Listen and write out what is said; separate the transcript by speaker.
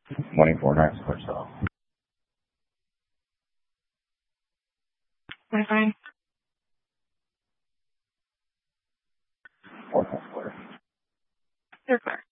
Speaker 1: 24 or so.
Speaker 2: Wi-Fi.
Speaker 1: Fourth and square.
Speaker 2: They're clear.